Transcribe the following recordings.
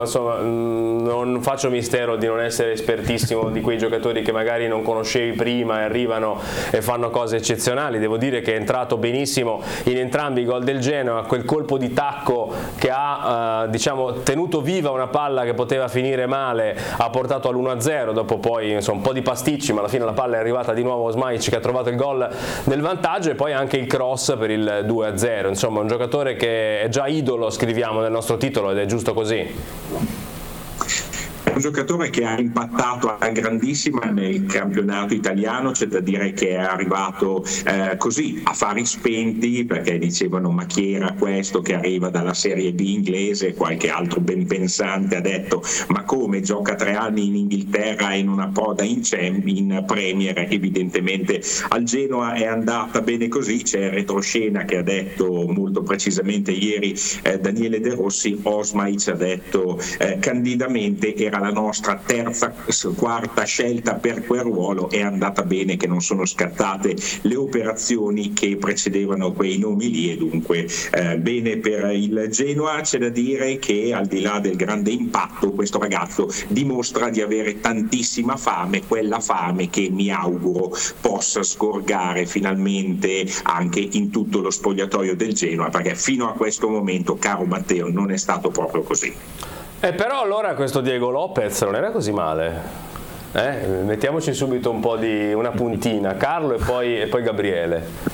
Insomma, non faccio mistero di non essere espertissimo di quei giocatori che magari non conoscevi prima e arrivano e fanno cose eccezionali. Devo dire che è entrato benissimo in entrambi i gol del Genoa, quel colpo di tacco che ha diciamo, tenuto viva una palla che poteva finire male, ha portato all'1-0, dopo poi insomma, un po' di pasticci, ma alla fine la palla è arrivata di nuovo a Zmaić che ha trovato il gol del vantaggio, e poi anche il cross per il 2-0. Insomma, un giocatore che è già idolo, scriviamo nel nostro titolo, ed è giusto così. È un giocatore che ha impattato a grandissima nel campionato italiano, c'è da dire che è arrivato così a fari spenti, perché dicevano ma chi era questo che arriva dalla Serie B inglese, qualche altro ben pensante ha detto ma come gioca 3 anni in Inghilterra e non approda in Premier. Evidentemente al Genoa è andata bene così. C'è il retroscena che ha detto molto precisamente ieri Daniele De Rossi, Zmaić ha detto candidamente era la nostra terza, quarta scelta per quel ruolo, è andata bene che non sono scattate le operazioni che precedevano quei nomi lì, e dunque bene per il Genoa. C'è da dire che al di là del grande impatto questo ragazzo dimostra di avere tantissima fame, quella fame che mi auguro possa sgorgare finalmente anche in tutto lo spogliatoio del Genoa, perché fino a questo momento, caro Matteo, non è stato proprio così. Però allora questo Diego Lopez non era così male. Mettiamoci subito un po' di una puntina, Carlo e poi Gabriele.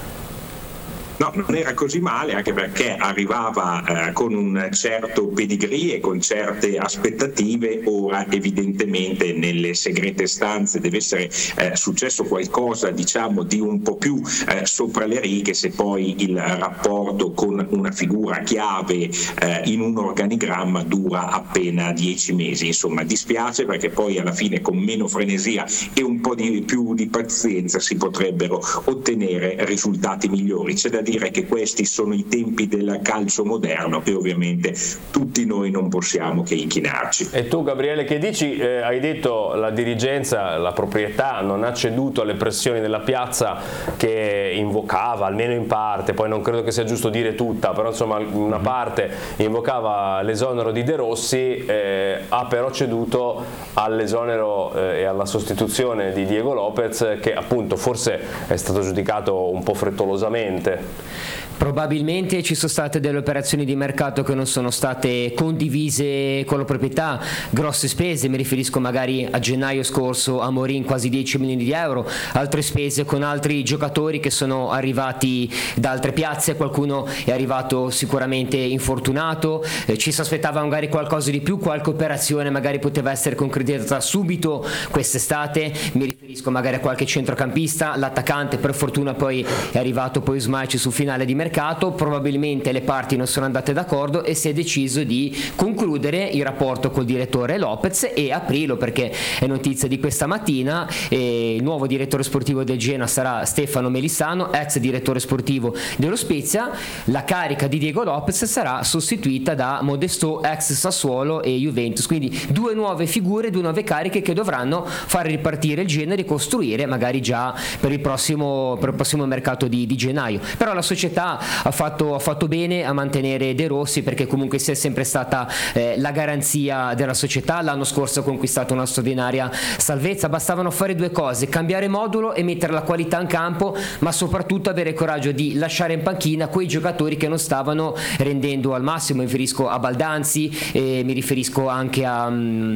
No, non era così male, anche perché arrivava con un certo pedigree e con certe aspettative. Ora evidentemente nelle segrete stanze deve essere successo qualcosa, diciamo, di un po' più sopra le righe, se poi il rapporto con una figura chiave in un organigramma dura appena 10 mesi. Insomma, dispiace, perché poi alla fine con meno frenesia e un po' più di pazienza si potrebbero ottenere risultati migliori. C'è da dire che questi sono i tempi del calcio moderno e ovviamente tutti noi non possiamo che inchinarci. E tu, Gabriele, che dici? Hai detto la dirigenza, la proprietà non ha ceduto alle pressioni della piazza che invocava, almeno in parte, poi non credo che sia giusto dire tutta, però insomma una parte invocava l'esonero di De Rossi, ha però ceduto all'esonero e alla sostituzione di Diego Lopez, che appunto forse è stato giudicato un po' frettolosamente. Probabilmente ci sono state delle operazioni di mercato che non sono state condivise con la proprietà, grosse spese, mi riferisco magari a gennaio scorso a Morin quasi 10 milioni di euro, altre spese con altri giocatori che sono arrivati da altre piazze, qualcuno è arrivato sicuramente infortunato, ci si aspettava magari qualcosa di più, qualche operazione magari poteva essere concretizzata subito quest'estate, mi riferisco magari a qualche centrocampista, l'attaccante per fortuna poi è arrivato poi Zmaić sul finale di mercato. Probabilmente le parti non sono andate d'accordo e si è deciso di concludere il rapporto col direttore Lopez e aprirlo, perché è notizia di questa mattina, il nuovo direttore sportivo del Genoa sarà Stefano Melissano, ex direttore sportivo dello Spezia. La carica di Diego Lopez sarà sostituita da Modesto, ex Sassuolo e Juventus, quindi 2 nuove figure, 2 nuove cariche che dovranno far ripartire il Genoa e ricostruire magari già per il prossimo mercato di gennaio. Però la società ha fatto bene a mantenere De Rossi, perché comunque si è sempre stata la garanzia della società. L'anno scorso ha conquistato una straordinaria salvezza, bastavano fare 2 cose: cambiare modulo e mettere la qualità in campo, ma soprattutto avere il coraggio di lasciare in panchina quei giocatori che non stavano rendendo al massimo. Mi riferisco a Baldanzi, mi riferisco anche a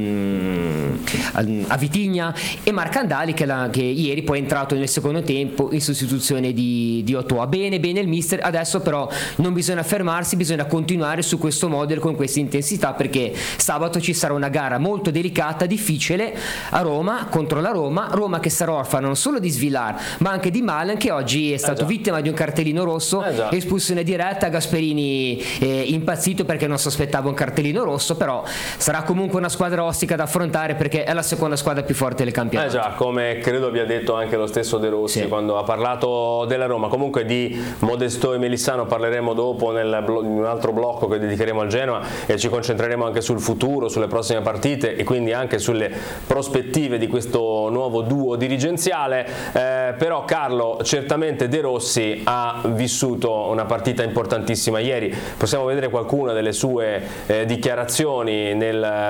Vitigna e Marcandali che ieri poi è entrato nel secondo tempo in sostituzione di Otoa. Bene il mister. Adesso però non bisogna fermarsi, bisogna continuare su questo modello con questa intensità, perché sabato ci sarà una gara molto delicata, difficile a Roma, contro la Roma che sarà orfana non solo di Svilar ma anche di Malen, che oggi è stato vittima di un cartellino rosso, espulsione diretta. Gasperini impazzito perché non si aspettava un cartellino rosso, però sarà comunque una squadra ostica da affrontare, perché è la seconda squadra più forte del campionato. Come credo abbia detto anche lo stesso De Rossi quando ha parlato della Roma. Comunque di Modesto e Melissano parleremo dopo in un altro blocco che dedicheremo al Genoa, e ci concentreremo anche sul futuro, sulle prossime partite e quindi anche sulle prospettive di questo nuovo duo dirigenziale. Però Carlo, certamente De Rossi ha vissuto una partita importantissima ieri. Possiamo vedere qualcuna delle sue dichiarazioni